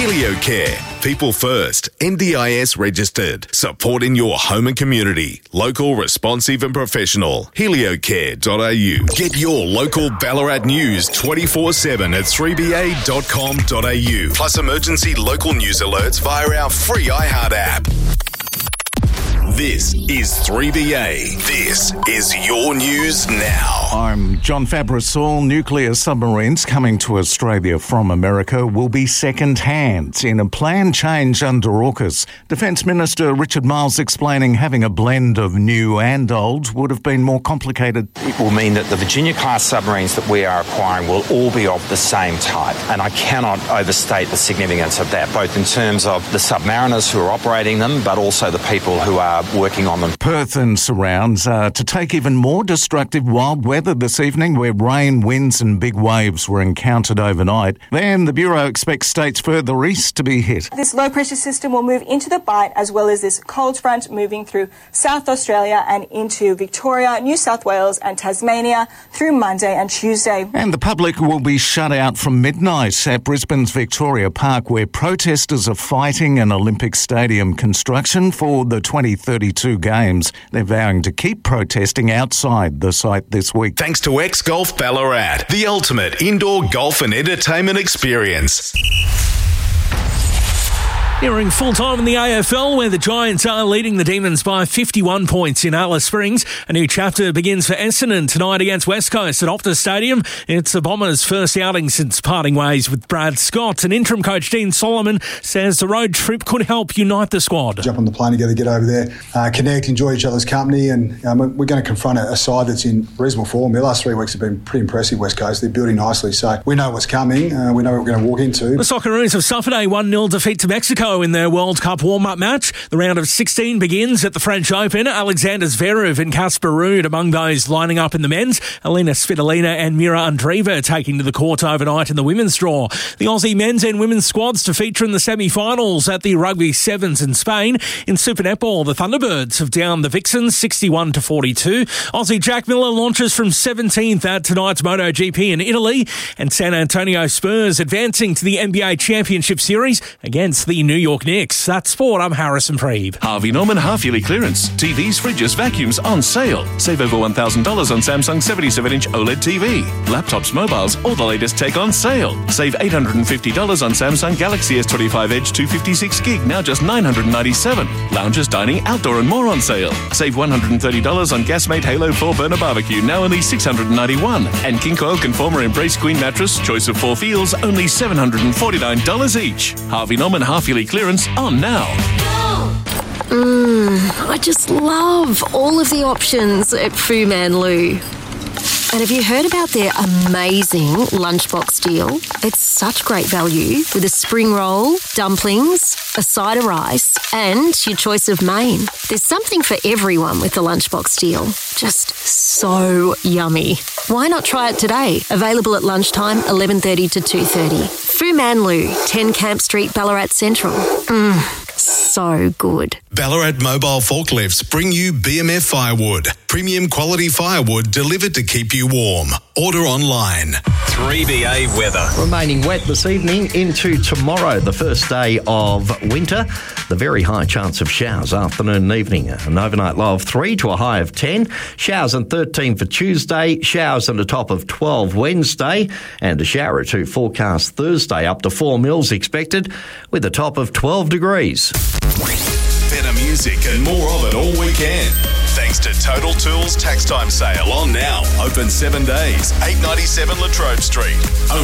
HelioCare. People first. NDIS registered. Supporting your home and community. Local, responsive and professional. HelioCare.au. Get your local Ballarat news 24/7 at 3ba.com.au. Plus emergency local news alerts via our free iHeart app. This is 3BA. This is your news now. I'm John Fabrisol. Nuclear submarines coming to Australia from America will be second-hand in a planned change under AUKUS. Defence Minister Richard Marles explaining having a blend of new and old would have been more complicated. It will mean that the Virginia-class submarines that we are acquiring will all be of the same type, and I cannot overstate the significance of that, both in terms of the submariners who are operating them, but also the people who are working on them. Perth and surrounds are to take even more destructive wild weather this evening, where rain, winds and big waves were encountered overnight. Then the Bureau expects states further east to be hit. This low pressure system will move into the Bight, as well as this cold front moving through South Australia and into Victoria, New South Wales and Tasmania through Monday and Tuesday. And the public will be shut out from midnight at Brisbane's Victoria Park, where protesters are fighting an Olympic Stadium construction for the 2032 Games. They're vowing to keep protesting outside the site this week. Thanks to X-Golf Ballarat, the ultimate indoor golf and entertainment experience. Nearing full-time in the AFL, where the Giants are leading the Demons by 51 points in Alice Springs. A new chapter begins for Essendon tonight against West Coast at Optus Stadium. It's the Bombers' first outing since parting ways with Brad Scott. And interim coach Dean Solomon says the road trip could help unite the squad. Jump on the plane together, get over there, connect, enjoy each other's company, and we're going to confront a side that's in reasonable form. The last 3 weeks have been pretty impressive, West Coast. They're building nicely, so we know what's coming. We know what we're going to walk into. The Socceroos have suffered a 1-0 defeat to Mexico in their World Cup warm-up match. The round of 16 begins at the French Open. Alexander Zverev and Casper Ruud among those lining up in the men's. Elena Svitolina and Mira Andreeva taking to the court overnight in the women's draw. The Aussie men's and women's squads to feature in the semi-finals at the Rugby Sevens in Spain. In Super Netball, the Thunderbirds have downed the Vixens 61-42. Aussie Jack Miller launches from 17th at tonight's MotoGP in Italy. And San Antonio Spurs advancing to the NBA Championship Series against the New York Knicks. That's sport. I'm Harrison Preeb. Harvey Norman half-yearly clearance. TVs, fridges, vacuums on sale. Save over $1,000 on Samsung 77-inch OLED TV. Laptops, mobiles, all the latest tech on sale. Save $850 on Samsung Galaxy S25 Edge 256 gig, now just $997. Lounges, dining, outdoor and more on sale. Save $130 on Gasmate Halo 4 burner barbecue, now only $691. And King Coil Conformer Embrace Queen mattress, choice of 4 feels, only $749 each. Harvey Norman half-yearly clearance on now. I just love all of the options at Fu Man Lu. And have you heard about their amazing lunchbox deal? It's such great value with a spring roll, dumplings, a side of rice and your choice of main. There's something for everyone with the lunchbox deal. Just so yummy. Why not try it today? Available at lunchtime, 11:30 to 2:30. Fu Man Lu, 10 Camp Street, Ballarat Central. So good. Ballarat Mobile Forklifts bring you BMF Firewood. Premium quality firewood delivered to keep you warm. Order online. 3BA weather. Remaining wet this evening into tomorrow, the first day of winter. The very high chance of showers afternoon and evening. An overnight low of 3 to a high of 10. Showers and 13 for Tuesday. Showers and a top of 12 Wednesday. And a shower or two forecast Thursday, up to 4 mils expected with a top of 12 degrees. Better music and more of it all weekend. Thanks to Total Tools Tax Time Sale on now. Open 7 days. 897 Latrobe Street.